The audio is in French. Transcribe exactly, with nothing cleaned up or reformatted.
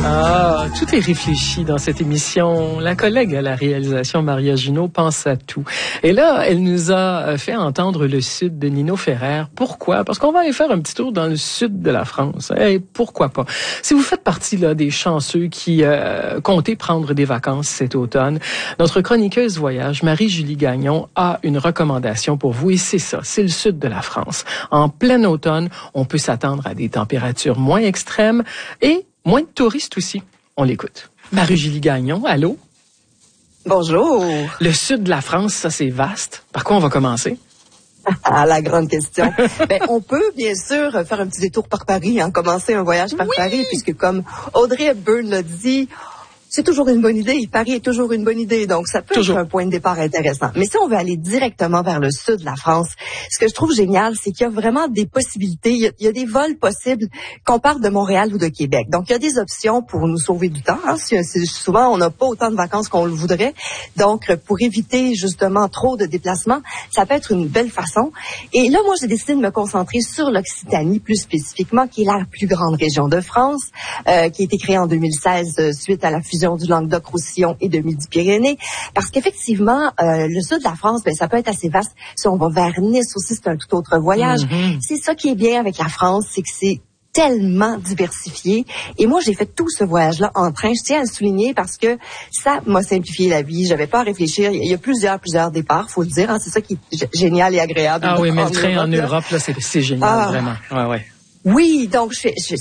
Ah, tout est réfléchi dans cette émission. La collègue à la réalisation, Maria Junot, pense à tout. Et là, elle nous a fait entendre le sud de Nino Ferrer. Pourquoi? Parce qu'on va aller faire un petit tour dans le sud de la France. Et pourquoi pas? Si vous faites partie là des chanceux qui euh, comptez prendre des vacances cet automne, notre chroniqueuse voyage, Marie-Julie Gagnon, a une recommandation pour vous. Et c'est ça, c'est le sud de la France. En plein automne, on peut s'attendre à des températures moins extrêmes et moins de touristes aussi. On l'écoute. Marie-Julie Gagnon, allô? Bonjour. Le sud de la France, ça c'est vaste. Par quoi on va commencer? Ah, la grande question. Ben, on peut bien sûr faire un petit détour par Paris, hein, commencer un voyage par oui! Paris, puisque comme Audrey Hepburn l'a dit, c'est toujours une bonne idée. Paris est toujours une bonne idée, donc ça peut toujours être un point de départ intéressant. Mais si on veut aller directement vers le sud de la France, ce que je trouve génial, c'est qu'il y a vraiment des possibilités. Il y a, il y a des vols possibles qu'on parte de Montréal ou de Québec. Donc, il y a des options pour nous sauver du temps. Hein. C'est, c'est, souvent, on n'a pas autant de vacances qu'on le voudrait. Donc, pour éviter justement trop de déplacements, ça peut être une belle façon. Et là, moi, j'ai décidé de me concentrer sur l'Occitanie, plus spécifiquement, qui est la plus grande région de France, euh, qui a été créée en deux mille seize euh, suite à la fusion du Languedoc-Roussillon et de Midi-Pyrénées, parce qu'effectivement, euh, le sud de la France, ben, ça peut être assez vaste. Si on va vers Nice aussi, c'est un tout autre voyage. Mm-hmm. C'est ça qui est bien avec la France, c'est que c'est tellement diversifié. Et moi, j'ai fait tout ce voyage-là en train. Je tiens à le souligner parce que ça m'a simplifié la vie. J'avais pas à réfléchir. Il y a plusieurs, plusieurs départs, faut le dire. Hein. C'est ça qui est génial et agréable. Ah oui, mais le train en Europe, là, c'est, c'est génial, ah. vraiment. Ouais, ouais. Oui, donc je, je,